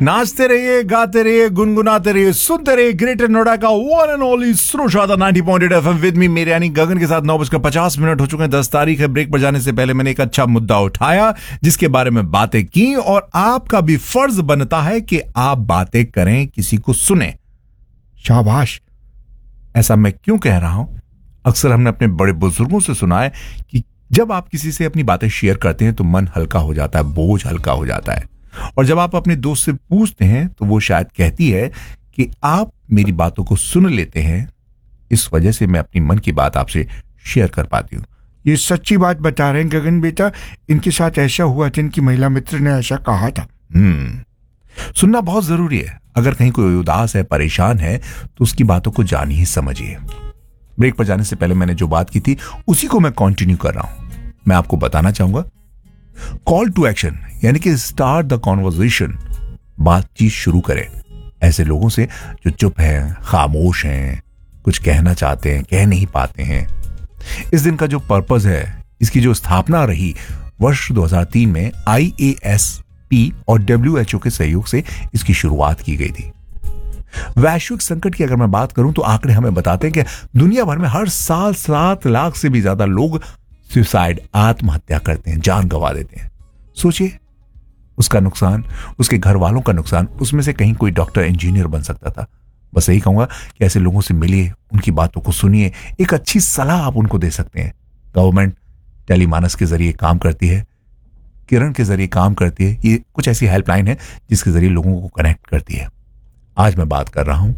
नाचते रहिए, गाते रहिए, गुनगुनाते रहिए, सुनते रहिए ग्रेटर नोएडा का one and only श्रोशादा 90.8 FM with me मेरे यानी गगन के साथ 9:50 हो चुके हैं। 10 तारीख है। ब्रेक पर जाने से पहले मैंने एक अच्छा मुद्दा उठाया जिसके बारे में बातें की और आपका भी फर्ज बनता है कि आप बातें करें, किसी को सुने। शाबाश। ऐसा मैं क्यों कह रहा हूं? अक्सर हमने अपने बड़े बुजुर्गों से सुना है कि जब आप किसी से अपनी बातें शेयर करते हैं तो मन हल्का हो जाता है, बोझ हल्का हो जाता है। और जब आप अपने दोस्त से पूछते हैं तो वो शायद कहती है कि आप मेरी बातों को सुन लेते हैं, इस वजह से मैं अपनी मन की बात आपसे शेयर कर पाती हूँ। ये सच्ची बात बता रहे हैं गगन बेटा। इनके साथ ऐसा हुआ था, इनकी महिला मित्र ने ऐसा कहा था। सुनना बहुत जरूरी है। अगर कहीं कोई उदास है, परेशान है तो उसकी बातों को जानिए, समझिए। ब्रेक पर जाने से पहले मैंने जो बात की थी उसी को मैं कंटिन्यू कर रहा हूं। मैं आपको बताना चाहूंगा, कॉल टू एक्शन यानी कि स्टार्ट द कॉन्वर्सेशन। बातचीत शुरू करें ऐसे लोगों से जो चुप हैं, खामोश हैं, कुछ कहना चाहते हैं, कह नहीं पाते हैं। इस दिन का जो पर्पस है, इसकी जो स्थापना रही वर्ष 2003 में IASP और WHO के सहयोग से इसकी शुरुआत की गई थी। वैश्विक संकट की अगर मैं बात करूं तो आंकड़े हमें बताते हैं कि दुनिया भर में हर साल 7 लाख से भी ज्यादा लोग सुसाइड, आत्महत्या करते हैं, जान गंवा देते हैं। सोचिए, उसका नुकसान, उसके घर वालों का नुकसान। उसमें से कहीं कोई डॉक्टर, इंजीनियर बन सकता था। बस यही कहूंगा कि ऐसे लोगों से मिलिए, उनकी बातों को सुनिए, एक अच्छी सलाह आप उनको दे सकते हैं। गवर्नमेंट टेलीमानस के जरिए काम करती है, किरण के जरिए काम करती है। ये कुछ ऐसी हेल्पलाइन है जिसके जरिए लोगों को कनेक्ट करती है। आज मैं बात कर रहा हूं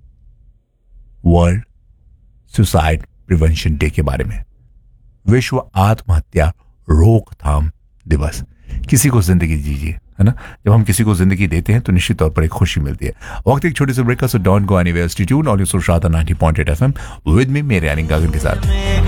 वर्ल्ड सुसाइड प्रिवेंशन डे के बारे में, विश्व आत्महत्या रोकथाम दिवस। किसी को जिंदगी दीजिए, है ना। जब हम किसी को जिंदगी देते हैं तो निश्चित तौर पर एक खुशी मिलती है। वक्त एक छोटे से ब्रेक का, so don't go anywhere, stay tuned on your श्रोशादा 90.8 FM with me मेरे यानी गगन के साथ।